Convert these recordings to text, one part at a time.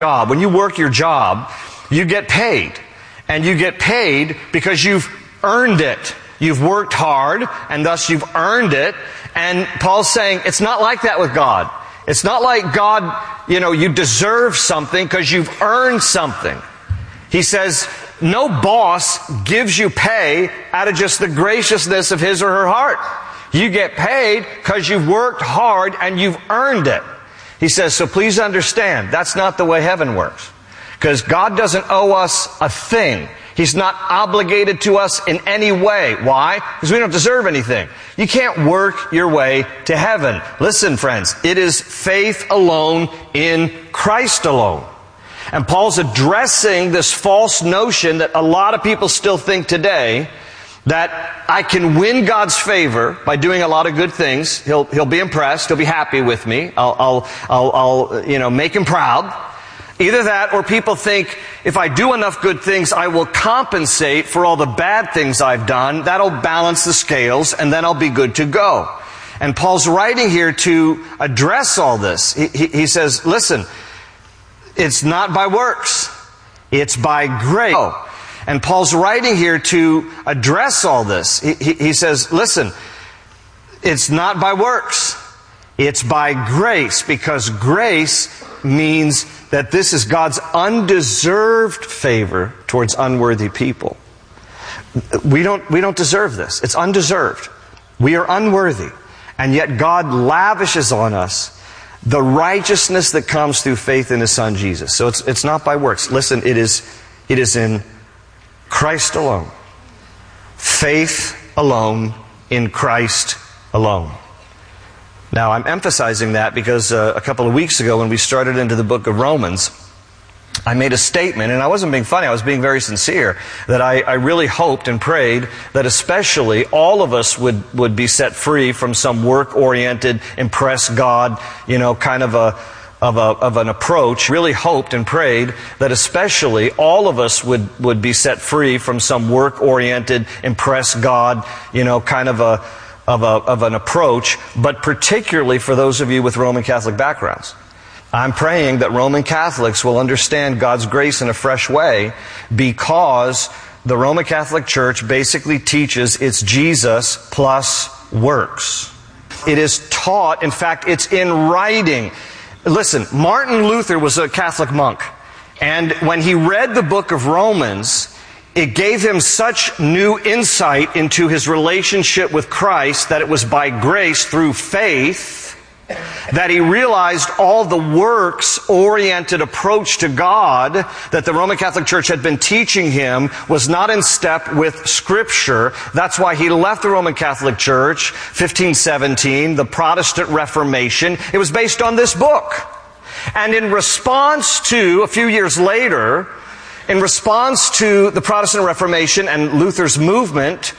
job. When you work your job, you get paid. And you get paid because you've earned it. You've worked hard, and thus you've earned it. And Paul's saying it's not like that with God. It's not like God, you deserve something because you've earned something. He says no boss gives you pay out of just the graciousness of his or her heart. You get paid because you've worked hard and you've earned it. He says, so please understand, that's not the way heaven works. Because God doesn't owe us a thing. He's not obligated to us in any way. Why? Because we don't deserve anything. You can't work your way to heaven. Listen, friends, it is faith alone in Christ alone. And Paul's addressing this false notion that a lot of people still think today, that I can win God's favor by doing a lot of good things. He'll be impressed. He'll be happy with me. I'll make him proud. Either that, or people think if I do enough good things, I will compensate for all the bad things I've done. That'll balance the scales, and then I'll be good to go. And Paul's writing here to address all this. He says, listen, it's not by works. It's by grace. And Paul's writing here to address all this. He says, listen, it's not by works. It's by grace, because grace means that this is God's undeserved favor towards unworthy people. We don't deserve this. It's undeserved. We are unworthy. And yet God lavishes on us the righteousness that comes through faith in His Son Jesus. So it's not by works. Listen, it is in Christ alone. Faith alone in Christ alone. Now, I'm emphasizing that because a couple of weeks ago when we started into the book of Romans, I made a statement, and I wasn't being funny, I was being very sincere, that I really hoped and prayed that especially all of us would be set free from some work-oriented, impress God, kind of an approach. Really hoped and prayed that especially all of us would be set free from some work-oriented, impress God, kind of an approach, but particularly for those of you with Roman Catholic backgrounds. I'm praying that Roman Catholics will understand God's grace in a fresh way, because the Roman Catholic Church basically teaches it's Jesus plus works. It is taught, in fact, it's in writing. Listen, Martin Luther was a Catholic monk, and when he read the book of Romans, it gave him such new insight into his relationship with Christ that it was by grace through faith that he realized all the works-oriented approach to God that the Roman Catholic Church had been teaching him was not in step with Scripture. That's why he left the Roman Catholic Church, 1517, the Protestant Reformation. It was based on this book. And in response to, a few years later, in response to the Protestant Reformation and Luther's movement,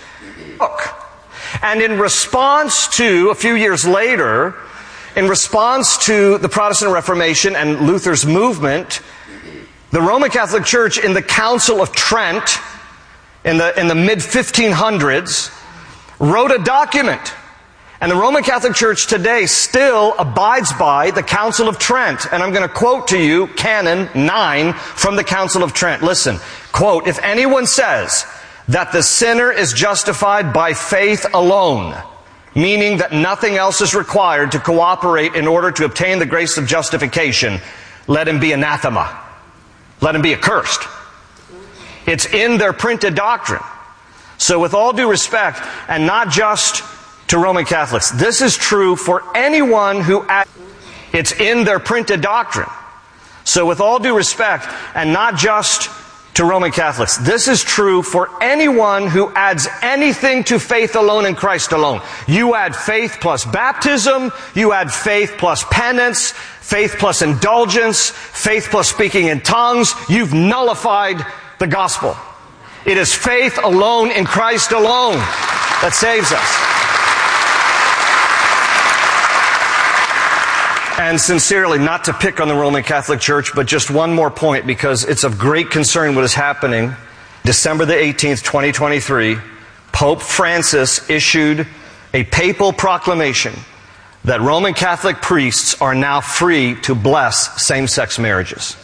and in response to, a few years later, in response to the Protestant Reformation and Luther's movement, the Roman Catholic Church in the Council of Trent in the mid-1500s wrote a document. And the Roman Catholic Church today still abides by the Council of Trent. And I'm going to quote to you Canon 9 from the Council of Trent. Listen, quote, "If anyone says that the sinner is justified by faith alone, meaning that nothing else is required to cooperate in order to obtain the grace of justification, let him be anathema. Let him be accursed." It's in their printed doctrine. So with all due respect, and not just to Roman Catholics, this is true for anyone who it's in their printed doctrine. So with all due respect, and not just to Roman Catholics, this is true for anyone who adds anything to faith alone in Christ alone. You add faith plus baptism, you add faith plus penance, faith plus indulgence, faith plus speaking in tongues, you've nullified the gospel. It is faith alone in Christ alone that saves us. And sincerely, not to pick on the Roman Catholic Church, but just one more point, because it's of great concern what is happening. December the 18th, 2023, Pope Francis issued a papal proclamation that Roman Catholic priests are now free to bless same-sex marriages.